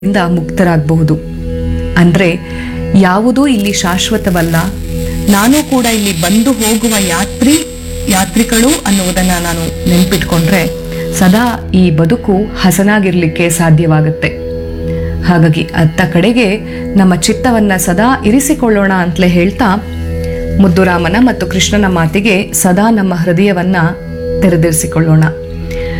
ಇಂದ ಮುಕ್ತರಾಗಬಹುದು. ಅಂದ್ರೆ ಯಾವುದೂ ಇಲ್ಲಿ ಶಾಶ್ವತವಲ್ಲ, ನಾನು ಕೂಡ ಇಲ್ಲಿ ಬಂದು ಹೋಗುವ ಯಾತ್ರಿಕಳು ಅನ್ನುವುದನ್ನ ನಾನು ನೆನ್ಪಿಟ್ಕೊಂಡ್ರೆ ಸದಾ ಈ ಬದುಕು ಹಸನಾಗಿರ್ಲಿಕ್ಕೆ ಸಾಧ್ಯವಾಗುತ್ತೆ. ಹಾಗಾಗಿ ಅತ್ತ ಕಡೆಗೆ ನಮ್ಮ ಚಿತ್ತವನ್ನ ಸದಾ ಇರಿಸಿಕೊಳ್ಳೋಣ ಅಂತಲೇ ಹೇಳ್ತಾ, ಮುದ್ದುರಾಮನ ಮತ್ತು ಕೃಷ್ಣನ ಮಾತಿಗೆ ಸದಾ ನಮ್ಮ ಹೃದಯವನ್ನ ತೆರೆದಿರಿಸಿಕೊಳ್ಳೋಣ.